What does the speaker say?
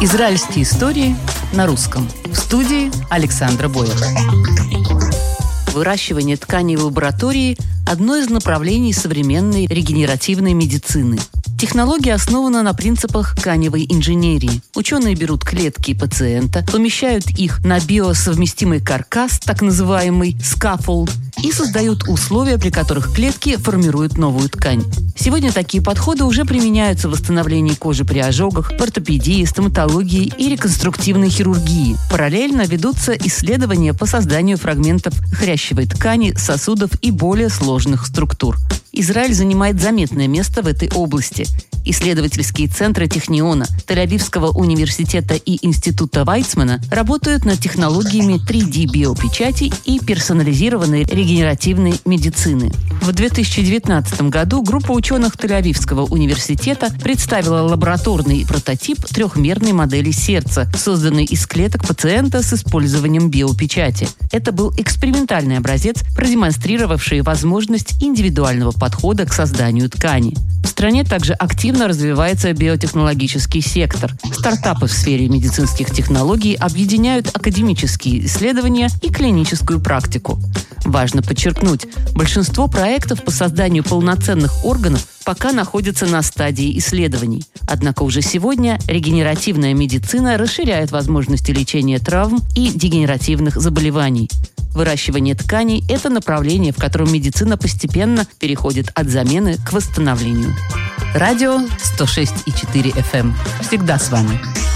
Израильские истории на русском. В студии Александра Боева. Выращивание тканей в лаборатории – одно из направлений современной регенеративной медицины. Технология основана на принципах тканевой инженерии. Ученые берут клетки пациента, помещают их на биосовместимый каркас, так называемый scaffold, и создают условия, при которых клетки формируют новую ткань. Сегодня такие подходы уже применяются в восстановлении кожи при ожогах, в ортопедии, стоматологии и реконструктивной хирургии. Параллельно ведутся исследования по созданию фрагментов хрящевой ткани, сосудов и более сложных структур. Израиль занимает заметное место в этой области. Исследовательские центры Техниона, Тель-Авивского университета и Института Вайцмана работают над технологиями 3D-биопечати и персонализированной регенеративной медицины. В 2019 году группа ученых Тель-Авивского университета представила лабораторный прототип трехмерной модели сердца, созданный из клеток пациента с использованием биопечати. Это был экспериментальный образец, продемонстрировавший возможность индивидуального подхода к созданию ткани. В стране также активно развивается биотехнологический сектор. Стартапы в сфере медицинских технологий объединяют академические исследования и клиническую практику. Важно подчеркнуть, большинство проектов по созданию полноценных органов пока находятся на стадии исследований. Однако уже сегодня регенеративная медицина расширяет возможности лечения травм и дегенеративных заболеваний. Выращивание тканей – это направление, в котором медицина постепенно переходит от замены к восстановлению. Радио 106,4 FM. Всегда с вами.